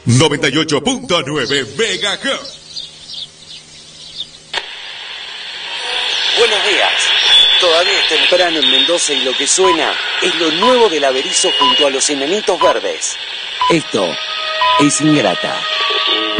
98.9 MHz. Buenos días. Todavía es temprano en Mendoza y lo que suena es lo nuevo del Averizo junto a los Enanitos Verdes. Esto es Ingrata.